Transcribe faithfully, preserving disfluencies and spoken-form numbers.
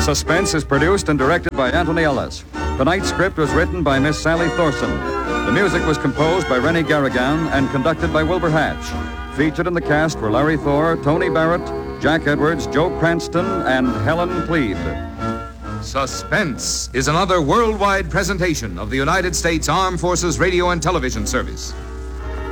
Suspense is produced and directed by Anthony Ellis. Tonight's script was written by Miss Sally Thorson. The music was composed by Rennie Garrigan and conducted by Wilbur Hatch. Featured in the cast were Larry Thor, Tony Barrett, Jack Edwards, Joe Cranston, and Helen Cleve. Suspense is another worldwide presentation of the United States Armed Forces Radio and Television Service.